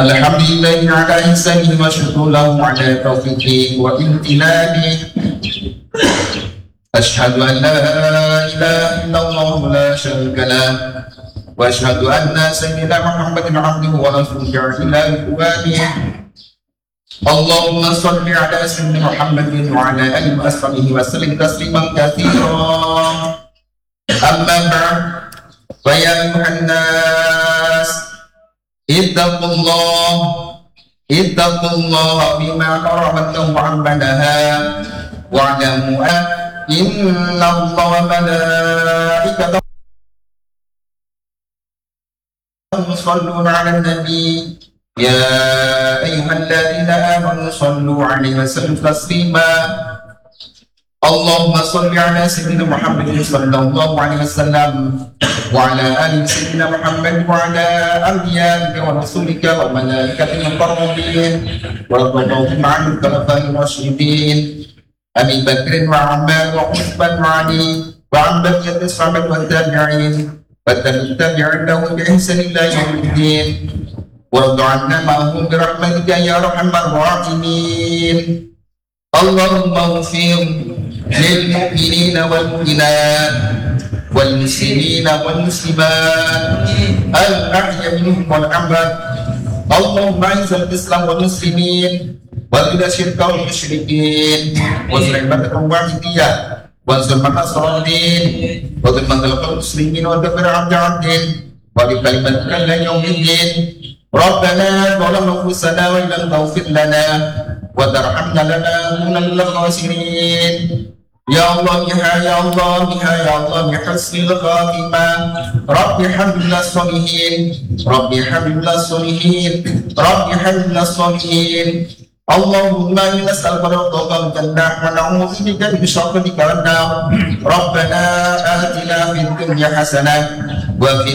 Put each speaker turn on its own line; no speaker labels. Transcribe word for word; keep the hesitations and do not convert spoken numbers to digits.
الحمد لله على إحسانه وشكر له على توفيقه وامتنانه. أشهد أن لا إله إلا الله لا شريك له، وأشهد أن سيدنا محمد عبده ورسوله إلى رضوانه. اللهم صل على سيدنا محمد وعلى آله وصحبه وسلم تسليما كثيرا. أما بعد، فيا أيها الناس اتقوا الله اتقوا الله بما حرم الله عما نهى، واعلموا إن الله وملائكته يصلون على النبي يا أيها الذين آمنوا صلوا عليه وسلموا تسليما. اللهم صل على سيدنا محمد صلى الله عليه وسلم وعلى آل سيدنا محمد وعلى أنبيائك ورسولك وملائكته المقربين وارض اللهم عن الخلفاء الراشدين أبي بكر وعمر وعثمان وعلي وعن بقية الصحابة والتابعين والتابعين لهم بإحسان إلى يوم الدين، وارض عنا معهم برحمتك يا أرحم الراحمين. اللهم اغفر للمؤمنين والمؤمنات والمسلمين والمسلمات الأحياء منهم والأموات. اللهم أعز الإسلام والمسلمين وأذل الشرك والمشركين وانصر عبادك الواحدية وانصر من نصر الدين وذل من ذلق المسلمين ودبر أعداء الدين وبكلمتك إلى يوم الدين. ربنا ظلمنا أنفسنا وإن لم تغفر لنا وترحمنا لنكونن من الخاسرين. يا الله بها يا الله بها يا الله بحسن الخاتمة. رب حب لنا الصالحين رب حب لنا الصالحين رب حب لنا الصالحين. اللهم إنا نسألك رضاك الجنة ونعوذ بك من سخطك والنار. ربنا آتنا في الدنيا حسنة وفي